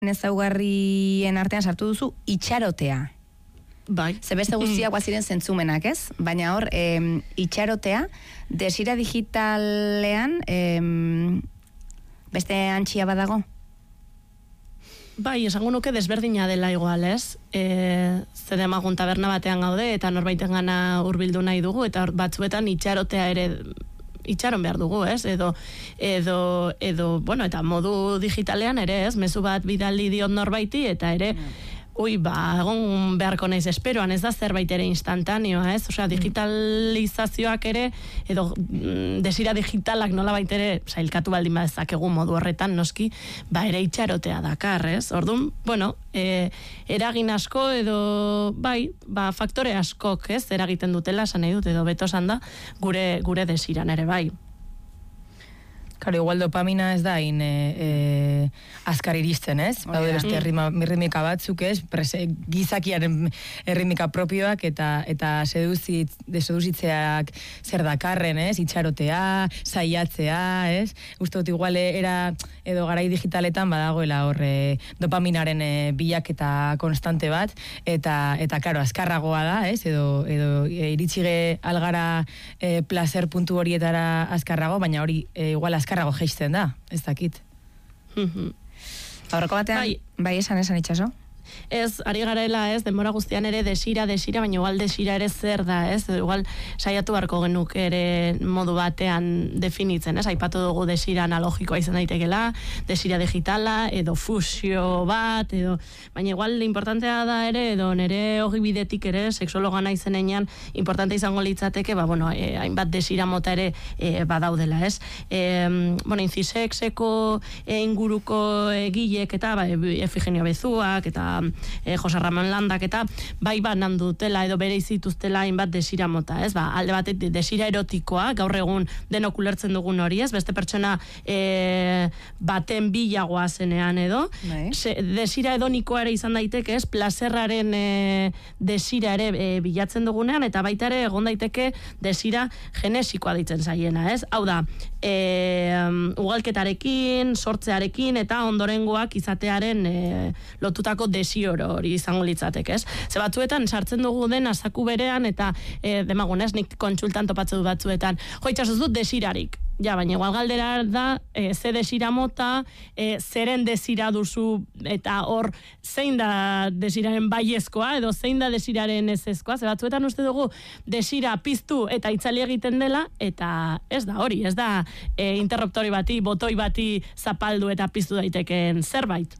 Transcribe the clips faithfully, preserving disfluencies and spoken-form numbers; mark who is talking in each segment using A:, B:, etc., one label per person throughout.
A: ezaugarrien artean sartu duzu itxarotea.
B: Bai.
A: Ze beste guztiak baziren zentzumenak, ez? Baina hor, em, itxarotea, desira digitalean em, beste antxia badago?
B: Bai, esango nuke desberdina dela igual, ez? E, zer demagun taberna batean gaude eta norbaiten gana hurbildu nahi dugu, eta batzuetan itxarotea ere itxaron behar dugu, ez? Edo, edo, edo, bueno, eta modu digitalean ere, ez? Mezu bat bidali diot norbaiti, eta ere, ui, ba, egon beharko naiz esperoan, ez da zerbait ere instantaneoa, ez? Osea, digitalizazioak ere, edo mm, desira digitalak nola baitere, sailkatu baldin badezakegu modu horretan, noski, ba, ere itxarotea dakar, ez? Orduan, bueno, e, eragin asko edo, bai, ba, faktore askok, ez? Eragiten dutela, esan nahi dut, edo beto esan da, gure, gure desiran ere, bai.
C: Claro, igual dopamina ez da hain e, e, azkar iristen, ez?
A: Oh,
C: Baude
A: yeah.
C: beste errimika batzuk, ez? Prese, gizakiaren errimika propioak eta eta seduzit, seduzitzeak zer dakarren, ez? Itxarotea, saiatzea, ez? Uste dut igual era edo garai digitaletan badagoela horre dopaminaren e, bilaketa konstante bat, eta, eta claro, azkarragoa da, ez? Edo, edo e, iritsige algara e, placer puntu horietara azkarrago, baina hori e, igual azkarrago Karrago geisten da, ez dakit.
A: Aurreko batean, bai, bai esan esan itxaso?
B: Ez, ari garaela, ez, denbora guztian ere desira, desira, baina igual desira ere zer da, ez, igual saiatu beharko genuk ere modu batean definitzen, ez, aipatu dugu desira analogikoa izan daitekela, desira digitala, edo fusio bat, edo, baina igual importantea da ere, edo nere hogi bidetik ere, sexologa naizen enean, importante izango litzateke, ba, bueno, eh, hainbat desira mota ere eh, badaudela, ez. Eh, bueno, inzisexeko eh, inguruko egilek eta, ba, Efigenio Bezuak, eta E, Jose Ramon Landak eta bai banan dutela edo bere izituztela hainbat desira mota, ez? Ba, alde batetik desira erotikoa, gaur egun denok ulertzen dugun hori, ez? Beste pertsona e, baten bilagoa zenean edo. Se, desira edonikoa ere izan daiteke, ez? Plazerraren e, desira ere e, bilatzen dugunean, eta baita ere egon daiteke desira genesikoa ditzen zaiena, ez? Hau da, e, ugalketarekin, sortzearekin eta ondorengoak izatearen e, lotutako desira hori izango litzateke, ez? Ze batzuetan sartzen dugu den azaku berean eta e, demagun, ez? Nik kontsultan topatze du batzuetan. Jo, itxasuz dut desirarik. Ja, baina igual galdera da, e, ze desira mota, e, zeren desira duzu, eta hor zein da desiraren baiezkoa, edo zein da desiraren ezezkoa, ze batzuetan uste dugu desira piztu eta itzali egiten dela, eta ez da hori, ez da e, interruptori bati, botoi bati zapaldu eta piztu daitekeen zerbait.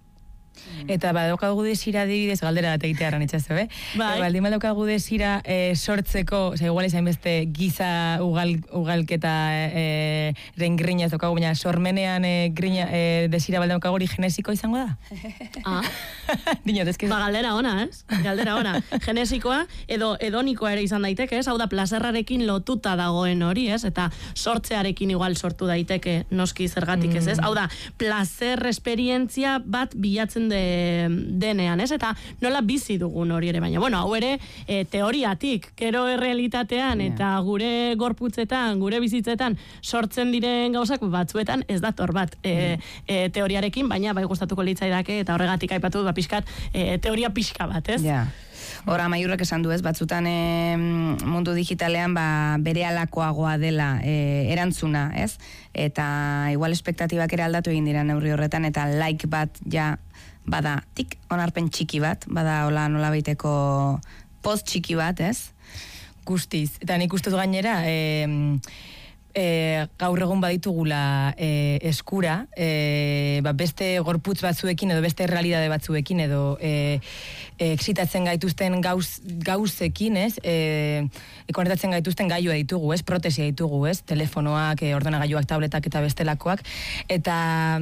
C: Eta badaukagu desira adibidez, galdera bat egitearran itxazo, eh?
B: Bai.
C: Baldin badaukagu desira e, sortzeko, oza, igual izan beste giza ugal, ugalketa e, ren grina ez daukagu, baina sormenean e, grina, e, desira baldin daukagu hori genesiko izango da?
B: Ah.
C: Dinot, ez que...
B: Ba, galdera ona, ez? Galdera ona. Genesikoa edo edonikoa ere izan daiteke, ez? Hau da, plazerrarekin lotuta dagoen hori, ez? Eta sortzearekin igual sortu daiteke noski zergatik, ez, ez? Hau da, plazer esperientzia bat bilatzen de, denean, ez? Eta nola bizi dugun hori ere, baina, bueno, hau ere e, teoriatik, gero errealitatean, yeah. Eta gure gorputzetan, gure bizitzetan sortzen diren gauzak batzuetan ez dator bat e, e, teoriarekin, baina bai gustatuko litzaidake eta horregatik aipatu ba pixkat e, teoria pixka bat, ez?
A: Ja. Hora Maiurrek esan du, ez, batzutan e, mundu digitalean ba, bere alakoagoa dela e, erantzuna, ez? Eta igual espektatibak ere aldatu egin dira neurri horretan, eta like bat ja bada tik onarpen txiki bat, bada hola nola baiteko post txiki bat, ez?
C: Guztiz. Eta nik ustez gainera, e, e, gaur egun baditugula e, eskura, e, ba beste gorputz batzuekin edo beste realidade batzuekin edo e, e, exitatzen gaituzten gauz, gauzekin, ez? E, konektatzen gaituzten gailua ditugu, ez? Protesia ditugu, ez? Telefonoak, e, ordenagailuak, tabletak eta bestelakoak. Eta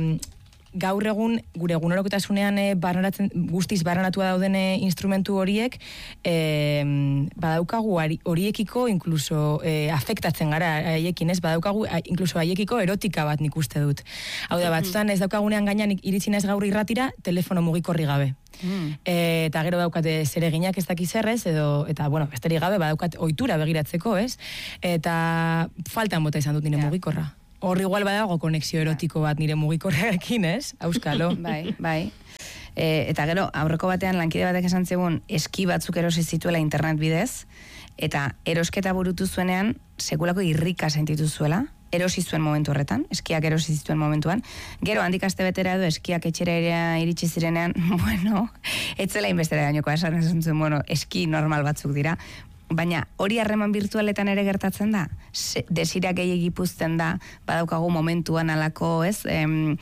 C: gaur egun, gure egunerokotasunean e, barneratzen, guztiz barneratua dauden e, instrumentu horiek, e, badaukagu horiekiko inkluso e, afektatzen gara haiekin, ez? Badaukagu a, inkluso haiekiko erotika bat nik uste dut. Hau da, batzutan ez daukagunean gainan iritsi naiz gaur irratira, telefono mugikorri gabe. Mm. E, eta gero daukate zereginak ez dakiz errez, edo, eta, bueno, besterik gabe, badaukat ohitura begiratzeko, ez? Eta faltan bota izan dut nire yeah. mugikorra. hor igual badago konexio erotiko bat nire mugikorrekin, ez? Auskalo.
A: Bai, bai. E, eta gero, aurreko batean lankide batek esan zegoen eski batzuk erosi zituela internet bidez, eta erosketa burutu zuenean, sekulako irrika sentitu zuela, erosi zuen momentu horretan, eskiak erosi zituen momentuan. Gero, handik aste betera edo eskiak etxera iritsi zirenean, bueno, etzela inbestera gainokoa esan esan zuen, bueno, eski normal batzuk dira, baina hori harreman virtualetan ere gertatzen da, desira gehiegi puzten da, badaukagu momentuan alako, ez, em,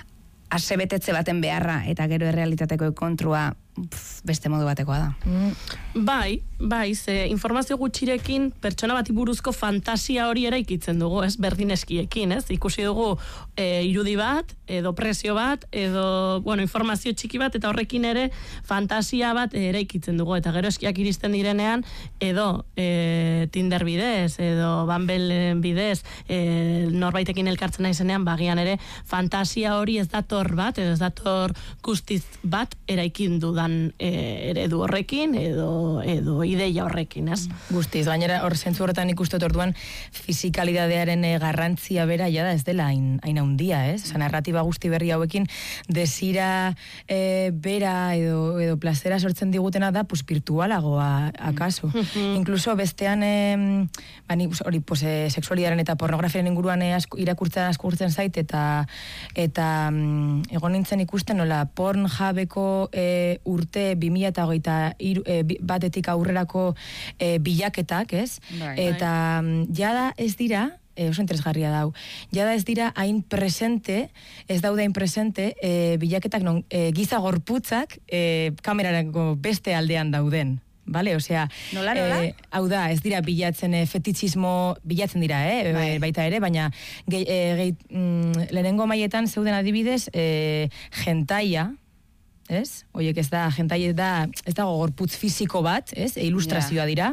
A: asebetetze baten beharra, eta gero errealitateko kontrua pf, beste modu batekoa da.
B: Mm. Bai, bai, ze informazio gutxirekin pertsona bati buruzko fantasia hori eraikitzen dugu, ez, berdin eskiekin, ez, ikusi dugu e, irudi bat, edo presio bat, edo, bueno, informazio txiki bat, eta horrekin ere fantasia bat eraikitzen dugu, eta gero eskiak iristen direnean, edo e, Tinder bidez, edo Bumble bidez, e, norbaitekin elkartzen naizenean, bagian ere fantasia hori ez dator bat, edo ez dator guztiz bat eraikin dudan e, eredu horrekin, edo edo ideia horrekin, ez?
C: Guztiz, gainera hor zentzu horretan ikustot orduan fisikalidadearen e, garrantzia bera ja da ez dela hain hain handia, ez? Osa, narratiba guzti berri hauekin desira e, bera edo edo plazera sortzen digutena da pues virtualagoa akaso. Incluso bestean e, bani hori pues e, sexualidaren eta pornografiaren inguruan e, asko, irakurtzen askurtzen zait eta eta mm, egon nintzen ikusten nola Pornhubeko e, urte bi mila hogeita hiru e, batetik aurrerako e, bilaketak, ez?
A: Bai.
C: Eta jada ez dira, e, oso interesgarria dau, jada ez dira hain presente, ez daude hain presente, e, bilaketak non e, giza gorputzak e, kamerarako beste aldean dauden. Vale, osea,
A: nola, nola?
C: Eh, hau da, ez dira bilatzen e, fetitxismo, bilatzen dira, eh, bai. baita ere, baina gehi, e, gehi, mm, lehenengo maietan zeuden adibidez, e, jentaia, ez? Oiek ez da, jentai da, ez dago gorputz fisiko bat, ez? E, ilustrazioa dira.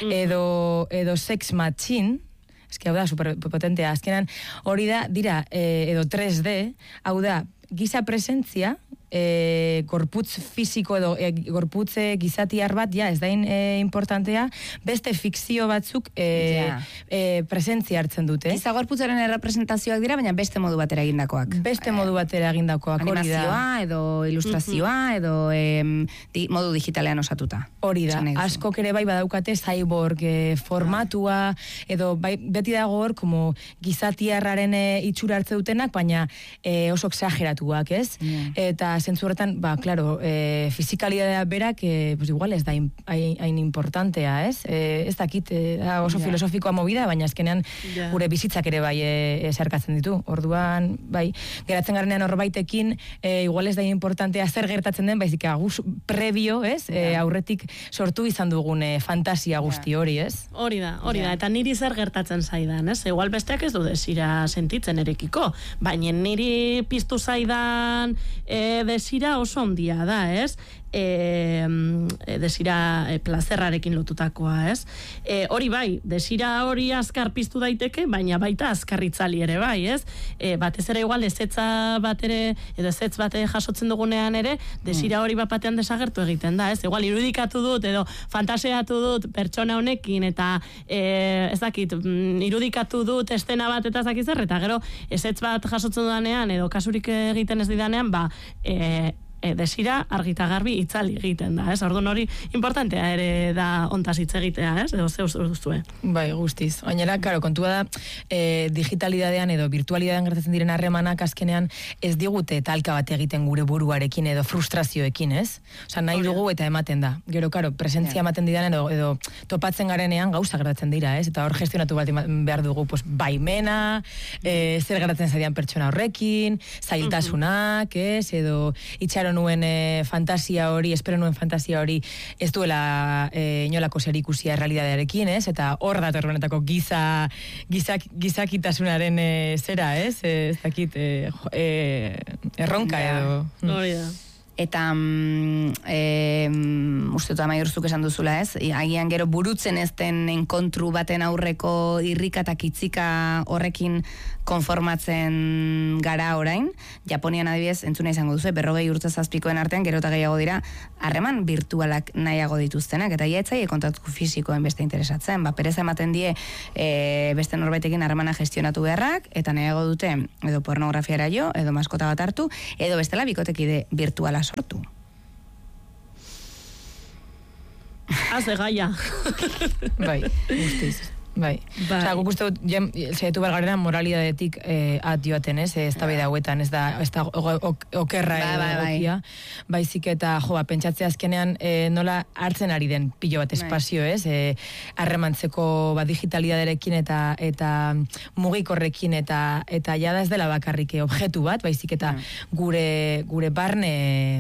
C: Edo, edo sex machine, ez que hau da, superpotentea, azkenan, hori da, dira, e, edo tres D, hau da, giza presentzia, e, gorputz fisiko edo e, gorputz gizatiar bat, ja, ez dain e, importantea, beste fikzio batzuk e,
A: ja.
C: e, presentzia hartzen dute.
A: Giza gorputzaren errepresentazioak dira, baina beste modu batera egindakoak.
C: Beste modu batera egindakoak, hori da.
A: Animazioa, edo ilustrazioa, uh-huh. edo em, di, modu digitalean osatuta.
C: Hori da, askok ere bai badaukate cyborg e, formatua, edo bai, beti dago hor, como gizatiarraren e, itxura hartze dutenak, baina e, oso exageratuak, ez? Yeah. Eta zentzu horretan, ba, klaro, e, fizikalidadea berak, e, pues igual ez da hain, hain importantea, ez? E, ez dakit, e, da oso yeah. filosofikoa movida, baina azkenean yeah. gure bizitzak ere bai e, zerkatzen ditu. Orduan, bai, geratzen garenean horbaitekin, e, igual ez da importantea zer gertatzen den, baizik aguz previo, ez? Yeah. E, aurretik sortu izan dugun e, fantasia guzti yeah. hori, ez?
B: Hori da, hori yeah. da, eta niri zer gertatzen zaidan, ez? Igual besteak ez du desira sentitzen erekiko, baina niri piztu zaidan e, desira oso handia da, ez? E, desira e, plazerrarekin lotutakoa, ez? E, hori bai, desira hori azkar piztu daiteke, baina baita azkarritzali ere bai, ez? E, batez ere igual ezetza bat ere, edo ezetz bat jasotzen dugunean ere, desira hori bat batean desagertu egiten da, ez? Igual irudikatu dut, edo fantasiatu dut pertsona honekin, eta e, ez dakit, irudikatu dut estena bat eta ez dakit zer, eta gero ezetz bat jasotzen dudanean, edo kasurik egiten ez didanean, ba, e, E, desira argita garbi itzali egiten da, ez? Orduan hori importantea ere da ontaz hitz egitea, ez? Edo zeu zuzue.
C: Bai, guztiz. Gainera, karo, kontua da e, digitalidadean edo virtualidadean gertatzen diren harremanak azkenean ez digute talka bat egiten gure buruarekin edo frustrazioekin, ez? Osa, nahi dugu eta ematen da. Gero, karo, presentzia ematen didanen edo, edo topatzen garenean gauza gertatzen dira, ez? Eta hor gestionatu bat behar dugu, pues, baimena, e, zer gertatzen zaidan pertsona horrekin, zailtasunak, ez? Edo itxaro nuen e, fantasia hori, espero nuen fantasia hori ez duela e, inolako zerikusia errealidadearekin, ez? Eta hor dator benetako giza, gizak, gizakitasunaren e, zera, ez? E, ez dakit, e, e, erronka edo.
B: Hori da.
A: eta mm, e, uste dut Amaiurzuk esan duzula ez, agian gero burutzen ez den enkontru baten aurreko irrika eta kitzika horrekin konformatzen gara orain. Japonian adibidez, entzuna izango duzu, berrogei urte zazpikoen artean, gero eta gehiago dira, harreman virtualak nahiago dituztenak, eta iaetzaie kontaktu fisikoen beste interesatzen, ba, pereza ematen die e, beste norbaitekin harremana gestionatu beharrak, eta nahiago dute, edo pornografiara jo, edo maskota bat hartu, edo bestela bikotekide virtuala sortu.
B: Haze gaia.
C: Bai, guztiz. Bai. Bai. Osa, guk uste dut, zaitu bergarena moralidadetik eh, at joaten, ez? Ez da beda hauetan, ez da, ez da okerra edo
A: bai, bai,
C: egokia. Baizik eta, joa, pentsatzea azkenean eh, nola hartzen ari den pilo bat espazio, ez? Eh, harremantzeko ba, digitalidaderekin eta eta mugikorrekin eta eta jada ez dela bakarrik objektu bat, baizik eta gure gure barne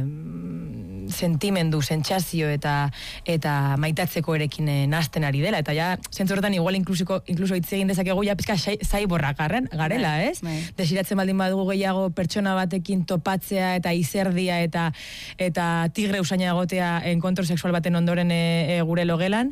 C: sentimendu, sentsazio eta eta maitatzeko erekin nahasten ari dela, eta ja, zentzu horretan igual inklusiko, inkluso hitz egin dezakegu ja pizka zaiborra garren, garela, ez? Bai. Desiratzen baldin badugu gehiago pertsona batekin topatzea eta izerdia eta eta tigre usaina egotea enkontro sexual baten ondoren e, e, gure logelan,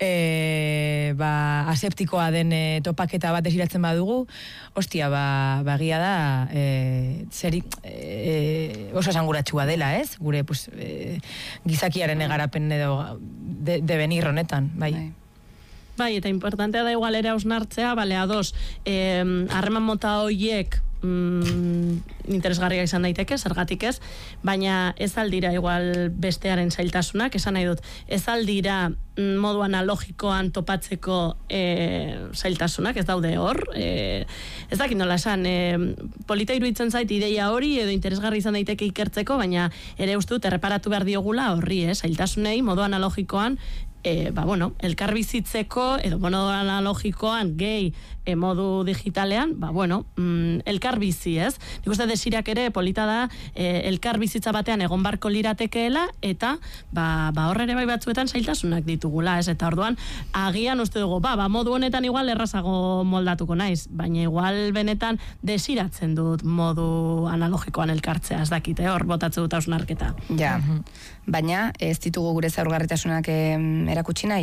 C: e, ba, aseptikoa den e, topaketa bat desiratzen badugu, ostia, ba, bagia da e, zeri, e, oso esanguratsua dela, ez? Gure, pues, e, gizakiaren egarapen edo de, de benir honetan, bai. bai.
B: Bai, eta importantea da igual ere hausnartzea, bale, ados, harreman eh, mota hoiek mm, interesgarria izan daiteke, zergatik ez, baina ez aldira igual bestearen zailtasunak, esan nahi dut, ez aldira mm, modu analogikoan topatzeko e, zailtasunak, ez daude hor, e, ez dakit nola esan, e, polita iruditzen zait ideia hori, edo interesgarri izan daiteke ikertzeko, baina ere uste dut erreparatu behar diogula horri, eh, zailtasunei modu analogikoan, E, ba, bueno, elkar bizitzeko edo modu analogikoan gehi e, modu digitalean, ba, bueno, mm, elkar bizi, ez? Nik uste desirak ere polita da e, elkar bizitza batean egon barko liratekeela eta ba, ba horre ere bai batzuetan zailtasunak ditugula, ez? Eta orduan agian uste dugu, ba, ba modu honetan igual errazago moldatuko naiz, baina igual benetan desiratzen dut modu analogikoan elkartzea, ez dakite, hor botatze dut hausnarketa.
A: Ja, uh-huh. Baina ez ditugu gure zaurgarritasunak eh, erakutsi nahi.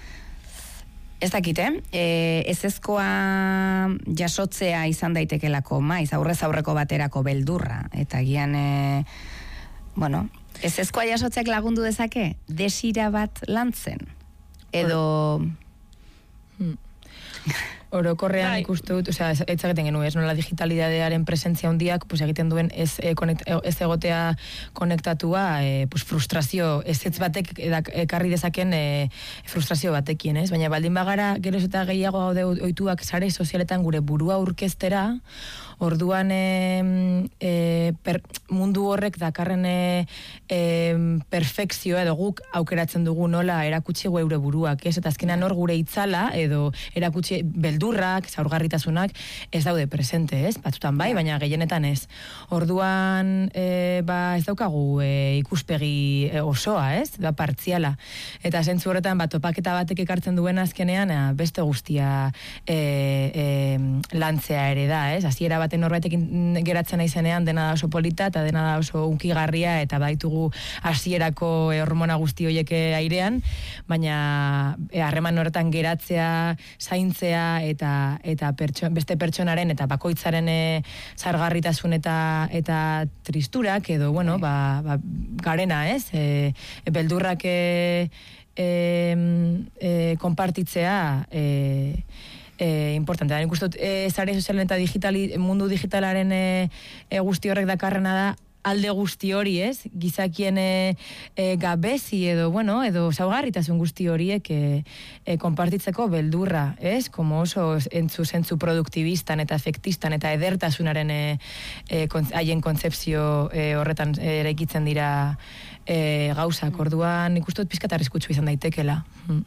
A: Ez dakite, eh, ez ezkoa jasotzea izan daitekelako maiz, aurrez aurreko baterako beldurra, eta gian, eh, bueno, ez ezkoa jasotzeak lagundu dezake, desira bat lantzen, edo...
C: Hmm. Orokorrean ikuste dut, osea, ez egiten genuen, ez nola digitalidadearen presentzia handiak, pues egiten duen ez, e, konekt, ez egotea konektatua, e, pues frustrazio, ez ez batek edak, ekarri dezaken e, frustrazio batekin, ez? Baina baldin bagara, geroz eta gehiago gaude ohituak sare sozialetan gure burua aurkeztera, orduan e, e, per, mundu horrek dakarren e, e, perfekzioa edo guk aukeratzen dugu nola erakutsi geure buruak, ez? Eta azkenan hor gure itzala edo erakutsi beldurrak, zaurgarritasunak ez daude presente, ez? Batzutan bai, baina gehienetan ez. Orduan e, ba ez daukagu e, ikuspegi e, osoa, ez? Da partziala. Eta zentzu horretan bat topaketa batek ekartzen duen azkenean a, beste guztia e, e, lantzea ere da, ez? Hasiera baten norbaitekin geratzen naizenean dena da oso polita eta dena da oso unkigarria eta baitugu hasierako e, hormona guzti horiek airean, baina harreman e, horretan geratzea, zaintzea eta eta pertson, beste pertsonaren eta bakoitzaren e, zargarritasun eta eta tristurak edo bueno, ba, ba, garena, ez? E, e, beldurrak e, e, e, konpartitzea e, E, importante da, nik uste dut, e, zare sozialen eta digitali, mundu digitalaren e, e, guzti horrek dakarrena da, alde guzti hori, ez? Gizakien e, e, gabezi edo, bueno, edo saugarritasun guzti horiek e, e, konpartitzeko beldurra, ez? Como oso entzu zentzu produktibistan eta efektistan eta edertasunaren e, e, haien kontzepzio e, horretan eraikitzen dira e, gauzak, orduan nik uste dut pizkat arriskutsu izan daitekela. Hmm.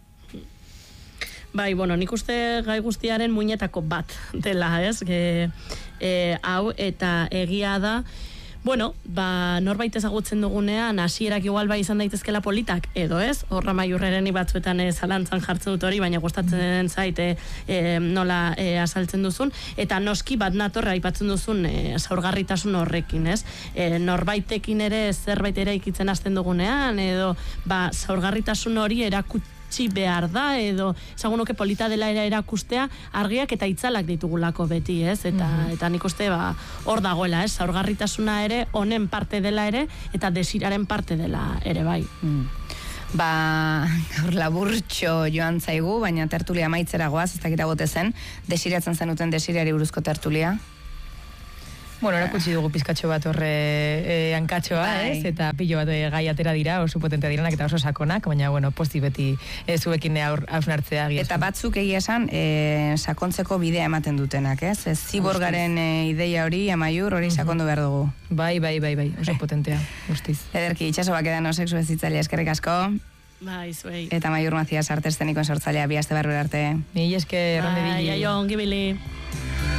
B: Bai, bueno, nik uste gai guztiaren muinetako bat dela, ez? E, e, hau, eta egia da, bueno, ba, norbait ezagutzen dugunean, hasierak igual bai izan daitezkela politak, edo ez, horra Amaiurreren batzuetan e, zalantzan jartzen dut hori, baina gustatzen zaite e, nola e, azaltzen duzun, eta noski bat natorra aipatzen duzun e, zaurgarritasun horrekin, ez? E, norbaitekin ere zerbait ere ikitzen hasten dugunean, edo ba, zaurgarritasun hori erakutsi behar da, edo ezagunuke polita dela era erakustea argiak eta itzalak ditugulako beti, ez? Eta, mm-hmm. eta nik uste ba, hor dagoela, ez? Zaurgarritasuna ere honen parte dela ere, eta desiraren parte dela ere bai.
A: Mm. Ba, gaur laburtxo joan zaigu, baina tertulia maitzera goaz, ez dakita bote zen, desiratzen zenuten desirari buruzko tertulia.
C: Bueno, erakutsi dugu pizkatxo bat horre e, hankatxoa, bai. Ez? Eta pilo bat e, gai atera dira, oso potentea direnak eta oso sakonak, baina, bueno, posti beti e, zuekin hausnartzea.
A: Eta batzuk egia esan, e, sakontzeko bidea ematen dutenak, ez? Ez ziborgaren e, ideia hori, Amaiur, hori sakondu behar dugu.
C: Bai, bai, bai, bai, oso potentea, guztiz.
A: Ederki, itxaso bakedan osexu ez zitzalia, eskerrik asko.
B: Bai, zuei.
A: Eta Amaiur Macias artestenikoen sortzailea, bi aste barru arte.
C: Ni esker, ronde
B: bili. Bai, aio, ongi bili.